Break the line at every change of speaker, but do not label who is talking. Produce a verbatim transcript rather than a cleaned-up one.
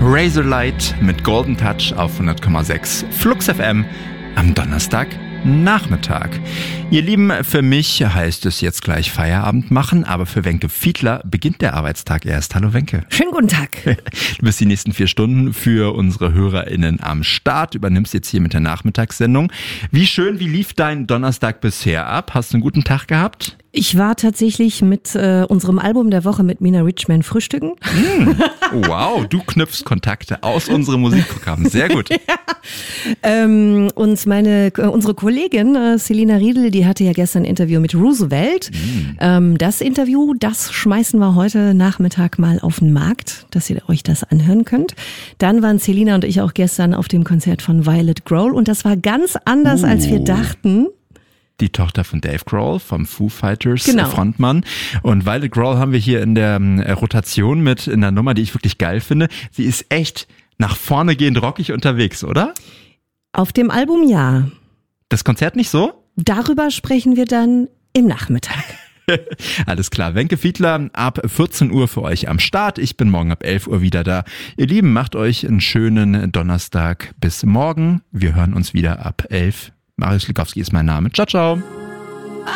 Razorlight mit Golden Touch auf hundert Komma sechs Flux F M am Donnerstagnachmittag. Ihr Lieben, für mich heißt es jetzt gleich Feierabend machen, aber für Wenke Fiedler beginnt der Arbeitstag erst. Hallo Wenke.
Schönen guten Tag.
Du bist die nächsten vier Stunden für unsere HörerInnen am Start, übernimmst jetzt hier mit der Nachmittagssendung. Wie schön, wie lief dein Donnerstag bisher ab? Hast du einen guten Tag gehabt?
Ich war tatsächlich mit äh, unserem Album der Woche mit Mina Richman frühstücken.
Mm, wow, du knüpfst Kontakte aus unserem Musikprogramm. Sehr gut.
Ja. Ähm, und meine, äh, unsere Kollegin äh, Selina Riedel, die hatte ja gestern ein Interview mit Roosevelt. Mm. Ähm, das Interview, das schmeißen wir heute Nachmittag mal auf den Markt, dass ihr euch das anhören könnt. Dann waren Selina und ich auch gestern auf dem Konzert von Violet Grohl und das war ganz anders, uh. als wir dachten.
Die Tochter von Dave Grohl, vom Foo Fighters
genau.
Frontmann. Und Violet Grohl haben wir hier in der Rotation mit in der Nummer, die ich wirklich geil finde. Sie ist echt nach vorne gehend rockig unterwegs, oder?
Auf dem Album ja.
Das Konzert nicht so?
Darüber sprechen wir dann im Nachmittag.
Alles klar, Wenke Fiedler ab vierzehn Uhr für euch am Start. Ich bin morgen ab elf Uhr wieder da. Ihr Lieben, macht euch einen schönen Donnerstag bis morgen. Wir hören uns wieder ab elf. Marius Likowski ist mein Name. Ciao, ciao.